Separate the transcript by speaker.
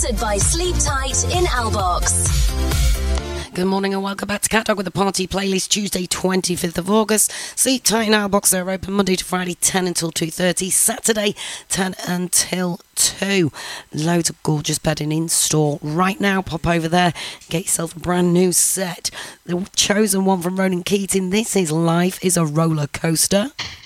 Speaker 1: By Sleep Tight in Albox.
Speaker 2: Good morning and welcome back to Cat Dog with the Party Playlist, Tuesday 25th of August. Sleep Tight in Albox, they're open Monday to Friday 10 until 2:30, Saturday 10 until 2. Loads of gorgeous bedding in store right now. Pop over there, get yourself a brand new set. The chosen one from Ronan Keating, this is Life is a Roller Coaster.